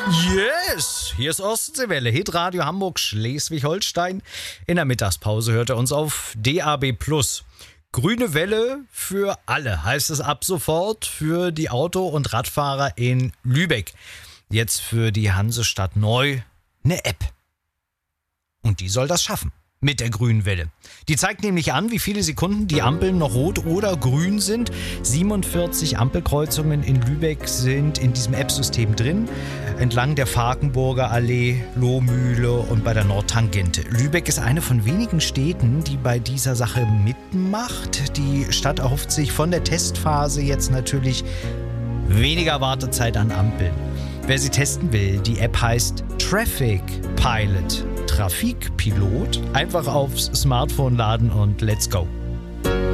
Yes, hier ist Ostseewelle, Hitradio Hamburg, Schleswig-Holstein. In der Mittagspause hört er uns auf DAB+. Grüne Welle für alle, heißt es ab sofort für die Auto- und Radfahrer in Lübeck. Jetzt für die Hansestadt neu eine App. Und die soll das schaffen. Mit der grünen Welle. Die zeigt nämlich an, wie viele Sekunden die Ampeln noch rot oder grün sind. 47 Ampelkreuzungen in Lübeck sind in diesem App-System drin. Entlang der Fakenburger Allee, Lohmühle und bei der Nordtangente. Lübeck ist eine von wenigen Städten, die bei dieser Sache mitmacht. Die Stadt erhofft sich von der Testphase jetzt natürlich weniger Wartezeit an Ampeln. Wer sie testen will, die App heißt Traffic Pilot. Trafikpilot. Einfach aufs Smartphone laden und let's go.